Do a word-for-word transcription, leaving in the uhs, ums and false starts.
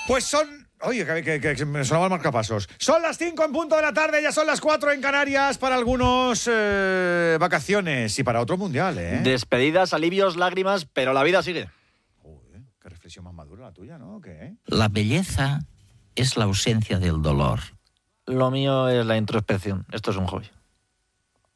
Pues son... Oye, que, que, que me sonaba el marcapasos. Son las cinco en punto de la tarde, ya son las cuatro en Canarias, para algunos eh, vacaciones y para otro mundial, ¿eh? Despedidas, alivios, lágrimas, pero la vida sigue. Joder, qué reflexión más madura la tuya, ¿no? ¿Qué? La belleza es la ausencia del dolor. Lo mío es la introspección. Esto es un hobby.